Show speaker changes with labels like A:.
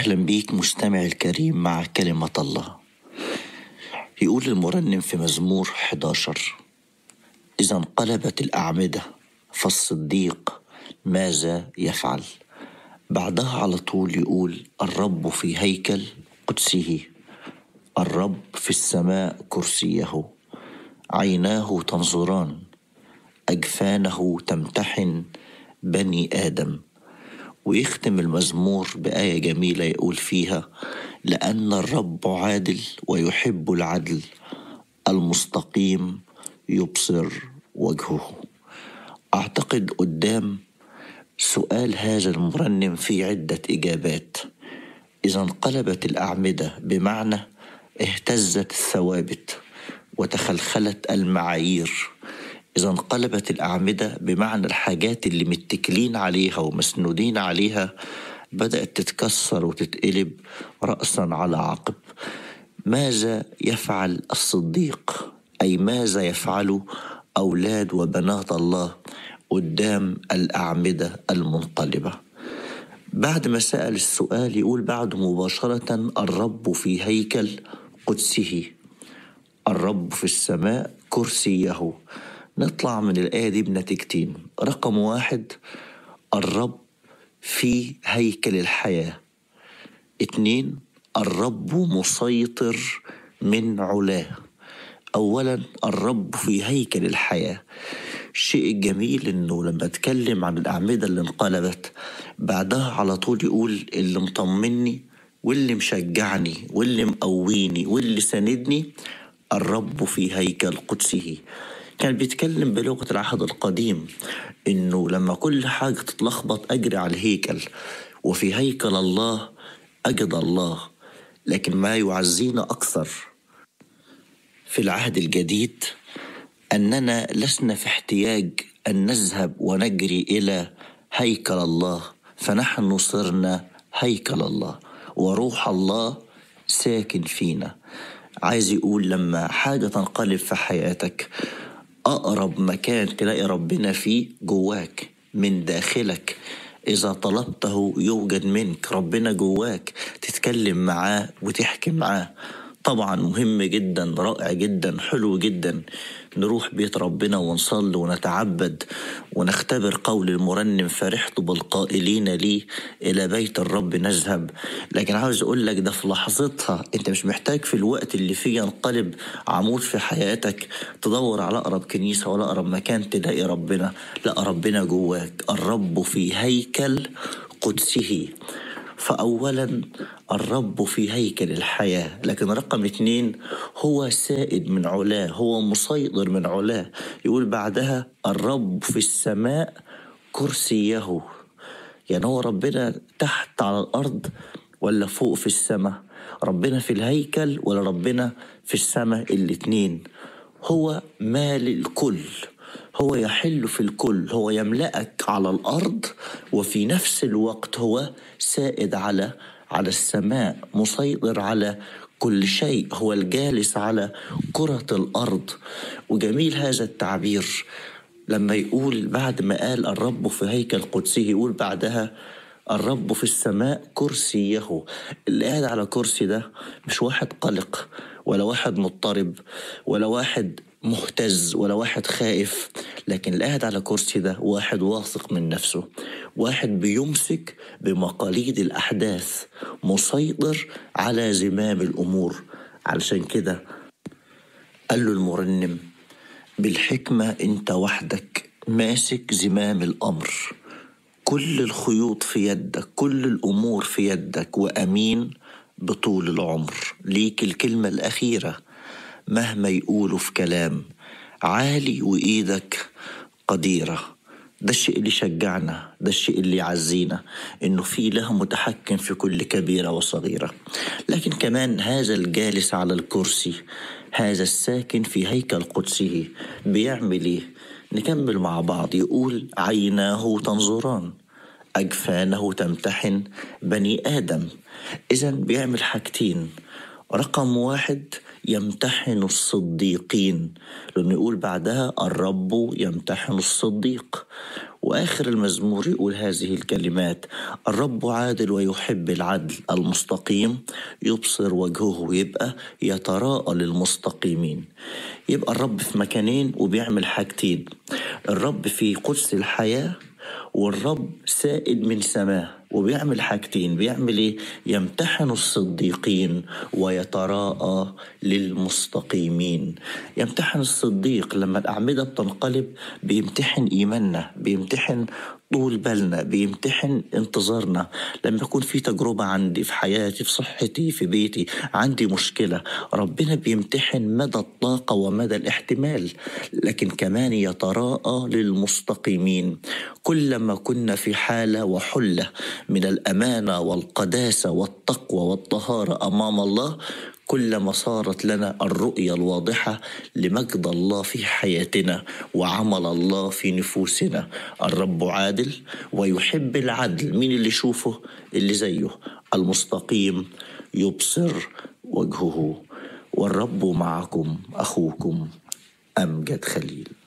A: أهلا بيك مستمع الكريم مع كلمة الله. يقول المرنم في مزمور 11: إذا انقلبت الأعمدة فالصديق ماذا يفعل؟ بعدها على طول يقول: الرب في هيكل قدسه، الرب في السماء كرسيه، عيناه تنظران، أجفانه تمتحن بني آدم. ويختم المزمور بآية جميلة يقول فيها: لأن الرب عادل ويحب العدل، المستقيم يبصر وجهه. أعتقد قدام سؤال هذا المرنم في عدة إجابات. إذا انقلبت الأعمدة بمعنى اهتزت الثوابت وتخلخلت المعايير. إذا انقلبت الأعمدة بمعنى الحاجات اللي متكلين عليها ومسنودين عليها بدأت تتكسر وتتقلب رأسا على عقب. ماذا يفعل الصديق؟ أي ماذا يفعل أولاد وبنات الله قدام الأعمدة المنقلبة؟ بعد ما سأل السؤال يقول بعد مباشرة: الرب في هيكل قدسه، الرب في السماء كرسيه. نطلع من الآية دي بنتيجتين. رقم 1: الرب في هيكل الحياة. 2: الرب مسيطر من علاه. أولا، الرب في هيكل الحياة. الشيء الجميل إنه لما اتكلم عن الأعمدة اللي انقلبت بعدها على طول يقول: اللي مطمني واللي مشجعني واللي مقويني واللي ساندني الرب في هيكل قدسه. كان بيتكلم بلغة العهد القديم إنه لما كل حاجة تتلخبط أجري على الهيكل، وفي هيكل الله أجد الله. لكن ما يعزينا أكثر في العهد الجديد أننا لسنا في احتياج أن نذهب ونجري إلى هيكل الله، فنحن صرنا هيكل الله وروح الله ساكن فينا. عايز يقول لما حاجة تنقلب في حياتك، أقرب مكان تلاقي ربنا فيه جواك من داخلك. إذا طلبته يوجد منك. ربنا جواك، تتكلم معاه وتحكي معاه. طبعا مهم جدا، رائع جدا، حلو جدا نروح بيت ربنا ونصلي ونتعبد ونختبر قول المرنم: فرحت بالقائلين لي إلى بيت الرب نذهب. لكن عاوز أقول لك ده في لحظتها. أنت مش محتاج في الوقت اللي فيه ينقلب عمود في حياتك تدور على أقرب كنيسة ولا أقرب مكان تلاقي ربنا. لا، ربنا جواك. الرب في هيكل قدسه. فأولا الرب في هيكل الحياة. لكن رقم 2: هو سائد من علاه، هو مسيطر من علاه. يقول بعدها: الرب في السماء كرسيه. يعني هو ربنا تحت على الأرض ولا فوق في السماء؟ ربنا في الهيكل ولا ربنا في السماء؟ الاتنين. هو مال الكل، هو يحل في الكل، هو يملأك على الأرض وفي نفس الوقت هو سائد على السماء، مسيطر على كل شيء، هو الجالس على كرة الأرض. وجميل هذا التعبير لما يقول بعد ما قال الرب في هيكل قدسه يقول بعدها: الرب في السماء كرسيه. اللي قاعد على كرسي ده مش واحد قلق ولا واحد مضطرب ولا واحد مهتز ولا واحد خائف، لكن اللي قاعد على كرسي ده واحد واثق من نفسه، واحد بيمسك بمقاليد الأحداث، مسيطر على زمام الأمور. علشان كده قال له المرنم: بالحكمة انت وحدك ماسك زمام الأمر، كل الخيوط في يدك، كل الأمور في يدك، وأمين بطول العمر. ليك الكلمة الأخيرة مهما يقولوا في كلام، عالي وإيدك قديرة. ده الشيء اللي شجعنا، ده الشيء اللي يعزينا، إنه في إله متحكم في كل كبيرة وصغيرة. لكن كمان هذا الجالس على الكرسي، هذا الساكن في هيكل قدسه بيعمل إيه؟ نكمل مع بعض. يقول: عيناه تنظران، أجفانه تمتحن بني آدم. إذن بيعمل حاجتين. رقم 1: يمتحن الصديقين، لأنه يقول بعدها: الرب يمتحن الصديق. وآخر المزمور يقول هذه الكلمات: الرب عادل ويحب العدل، المستقيم يبصر وجهه، ويبقى يتراءى للمستقيمين. يبقى الرب في مكانين وبيعمل حاجتين: الرب في قدس الحياة، والرب سائد من سماه وبيعمل حاجتين. بيعمل ايه؟ يمتحن الصديقين ويتراءى للمستقيمين. يمتحن الصديق لما الأعمدة بتنقلب، بيمتحن إيماننا، بيمتحن طول بالنا، بيمتحن انتظارنا. لما يكون في تجربة عندي في حياتي، في صحتي، في بيتي، عندي مشكلة، ربنا بيمتحن مدى الطاقة ومدى الاحتمال. لكن كمان يتراءى للمستقيمين. كلما كنا في حالة وحلة من الأمانة والقداسة والتقوى والطهارة أمام الله، كلما صارت لنا الرؤية الواضحة لمجد الله في حياتنا وعمل الله في نفوسنا. الرب عادل ويحب العدل. مين اللي يشوفه؟ اللي زيه. المستقيم يبصر وجهه. والرب معكم. أخوكم أمجد خليل.